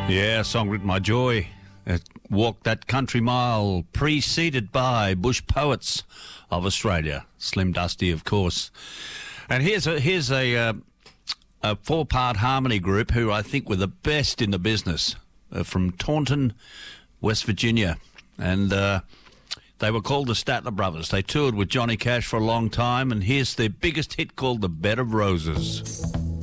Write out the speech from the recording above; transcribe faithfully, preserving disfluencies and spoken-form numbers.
Yeah, a song written by Joy. It walked that country mile, preceded by Bush Poets of Australia, Slim Dusty, of course. And here's a here's a uh, a four-part harmony group who I think were the best in the business, uh, from Taunton, West Virginia, and uh, they were called the Statler Brothers. They toured with Johnny Cash for a long time, and here's their biggest hit called "The Bed of Roses."